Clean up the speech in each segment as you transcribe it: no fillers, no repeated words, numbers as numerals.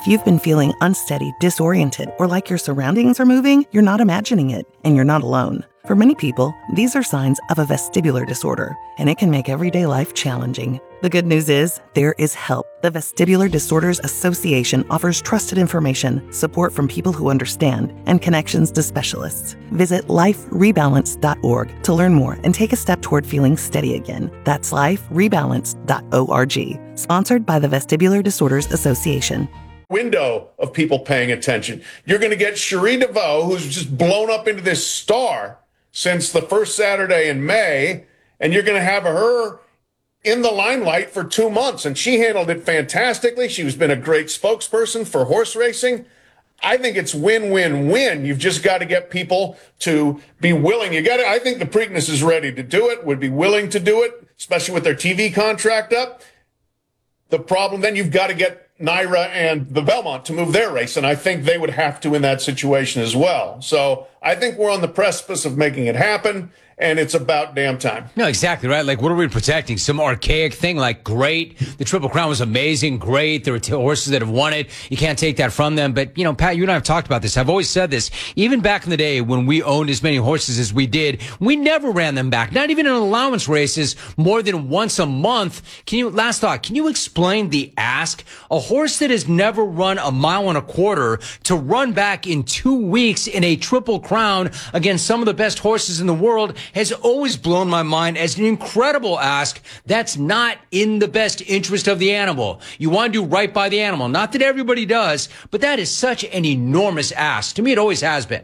If you've been feeling unsteady, disoriented, or like your surroundings are moving, you're not imagining it, and you're not alone. For many people, these are signs of a vestibular disorder, and it can make everyday life challenging. The good news is, there is help. The Vestibular Disorders Association offers trusted information, support from people who understand, and connections to specialists. Visit liferebalance.org to learn more and take a step toward feeling steady again. That's liferebalance.org. Sponsored by the Vestibular Disorders Association. Window of people paying attention. You're going to get Cherie DeVoe, who's just blown up into this star since the first Saturday in May, and you're going to have her in the limelight for 2 months, and she handled it fantastically. She's been a great spokesperson for horse racing. I think it's win-win-win. You've just got to get people to be willing. I think the Preakness is ready to do it, would be willing to do it, especially with their TV contract up. The problem, then you've got to get Naira and the Belmont to move their race, and I think they would have to in that situation as well. So I think we're on the precipice of making it happen, and it's about damn time. No, exactly right. Like, what are we protecting? Some archaic thing like, great, the Triple Crown was amazing, great, there were horses that have won it, you can't take that from them. But, you know, Pat, you and I have talked about this. I've always said this. Even back in the day when we owned as many horses as we did, we never ran them back, not even in allowance races, more than once a month. Last thought, can you explain the ask? A horse that has never run a mile and a quarter to run back in 2 weeks in a Triple Crown against some of the best horses in the world has always blown my mind as an incredible ask. That's not in the best interest of the animal. You want to do right by the animal. Not that everybody does, but that is such an enormous ask. To me, it always has been.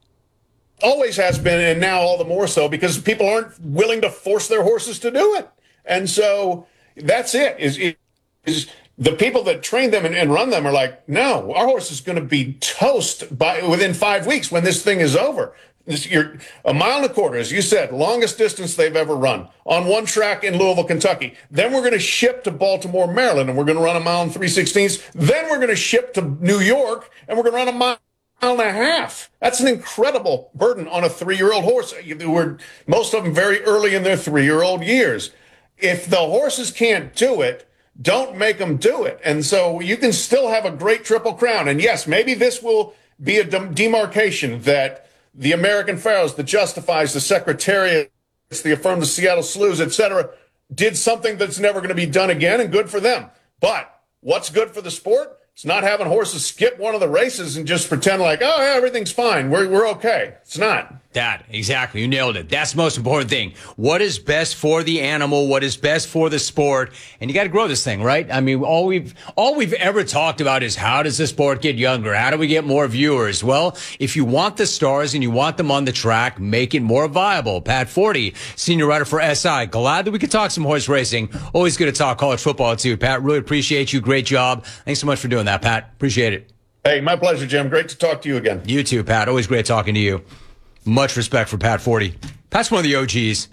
Always has been, and now all the more so because people aren't willing to force their horses to do it. And so that's it. Is the people that train them and run them are like, no, our horse is going to be toast within 5 weeks when this thing is over. You're a mile and a quarter, as you said, longest distance they've ever run on one track in Louisville, Kentucky. Then we're going to ship to Baltimore, Maryland, and we're going to run a mile and 3/16. Then we're going to ship to New York, and we're going to run a mile and a half. That's an incredible burden on a 3-year-old horse. Most of them very early in their 3-year-old years. If the horses can't do it, don't make them do it. And so you can still have a great Triple Crown. And yes, maybe this will be a demarcation that the American Pharaohs, the Justifies, the Secretariats, the Affirm, the Seattle Slews, etc., did something that's never going to be done again, and good for them. But what's good for the sport? It's not having horses skip one of the races and just pretend like, oh, yeah, everything's fine. We're okay. It's not. That, exactly. You nailed it. That's the most important thing. What is best for the animal? What is best for the sport? And you got to grow this thing, right? I mean, all we've ever talked about is how does the sport get younger? How do we get more viewers? Well, if you want the stars and you want them on the track, make it more viable. Pat Forty, senior writer for SI. Glad that we could talk some horse racing. Always good to talk college football too. Pat, really appreciate you. Great job. Thanks so much for doing that, Pat. Appreciate it. Hey, my pleasure, Jim. Great to talk to you again. You too, Pat. Always great talking to you. Much respect for Pat Forty. Pat's one of the OGs.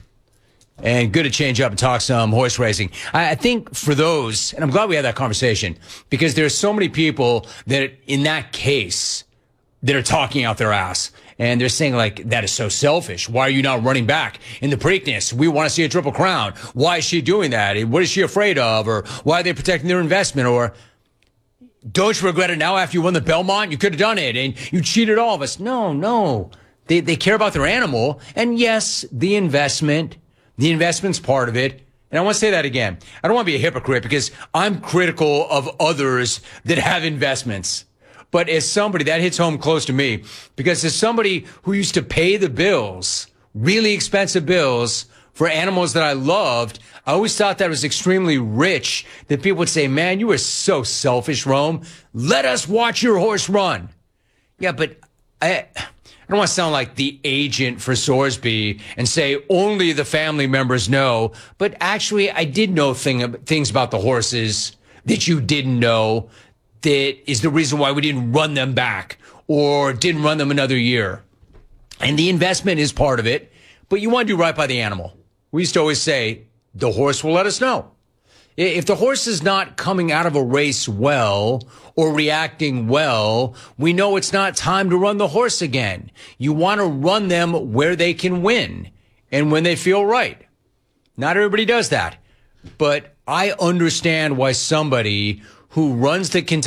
And good to change up and talk some horse racing. I think for those, and I'm glad we had that conversation, because there's so many people that in that case that are talking out their ass. And they're saying, like, that is so selfish. Why are you not running back in the Preakness? We want to see a Triple Crown. Why is she doing that? What is she afraid of? Or why are they protecting their investment? Or don't you regret it now after you won the Belmont? You could have done it and you cheated all of us. No. They care about their animal. And yes, the investment's part of it. And I want to say that again. I don't want to be a hypocrite because I'm critical of others that have investments. But as somebody, that hits home close to me, because as somebody who used to pay the bills, really expensive bills for animals that I loved, I always thought that was extremely rich, that people would say, man, you are so selfish, Rome. Let us watch your horse run. Yeah, but I don't want to sound like the agent for Sorsby and say only the family members know, but actually I did know things about the horses that you didn't know. That is the reason why we didn't run them back or didn't run them another year. And the investment is part of it, but you want to do right by the animal. We used to always say, the horse will let us know. If the horse is not coming out of a race well or reacting well, we know it's not time to run the horse again. You want to run them where they can win and when they feel right. Not everybody does that, but I understand why somebody who runs the Kentucky